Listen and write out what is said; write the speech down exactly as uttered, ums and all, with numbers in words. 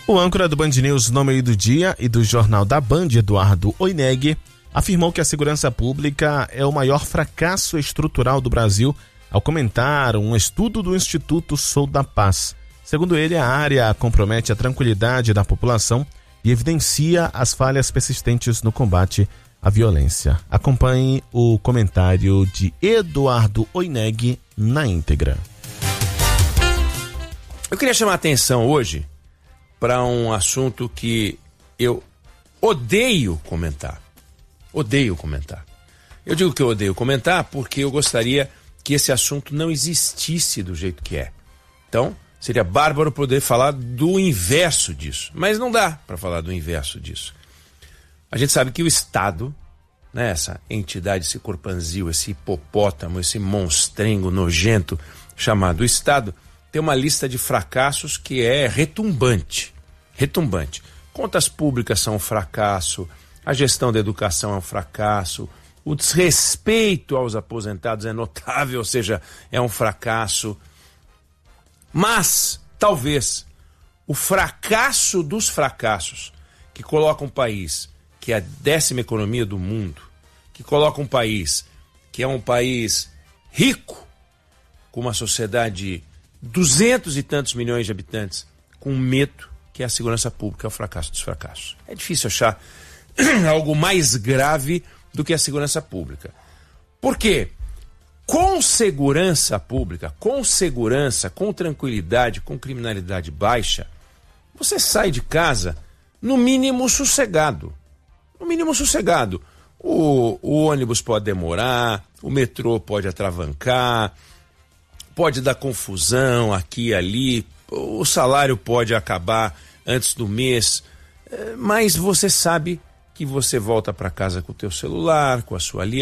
O âncora do Band News No Meio do Dia e do Jornal da Band, Eduardo Oineg, afirmou que a segurança pública é o maior fracasso estrutural do Brasil ao comentar um estudo do Instituto Sou da Paz. Segundo ele, a área compromete a tranquilidade da população e evidencia as falhas persistentes no combate à violência. Acompanhe o comentário de Eduardo Oineg na íntegra. Eu queria chamar a atenção hoje para um assunto que eu odeio comentar. Odeio comentar. Eu digo que eu odeio comentar porque eu gostaria que esse assunto não existisse do jeito que é. Então, seria bárbaro poder falar do inverso disso. Mas não dá para falar do inverso disso. A gente sabe que o Estado, né, essa entidade, esse corpanzil, esse hipopótamo, esse monstrengo nojento chamado Estado, tem uma lista de fracassos que é retumbante. Retumbante. Contas públicas são um fracasso, a gestão da educação é um fracasso, o desrespeito aos aposentados é notável, ou seja, é um fracasso. Mas, talvez, o fracasso dos fracassos, que coloca um país que é a décima economia do mundo, que coloca um país que é um país rico, com uma sociedade de duzentos e tantos milhões de habitantes, com medo, que é a segurança pública, é o fracasso dos fracassos. É difícil achar algo mais grave do que a segurança pública. Por quê? Com segurança pública, com segurança, com tranquilidade, com criminalidade baixa, você sai de casa no mínimo sossegado. No mínimo sossegado. O, o ônibus pode demorar, o metrô pode atravancar, pode dar confusão aqui e ali, o salário pode acabar antes do mês, mas você sabe que você volta para casa com o teu celular, com a sua aliança,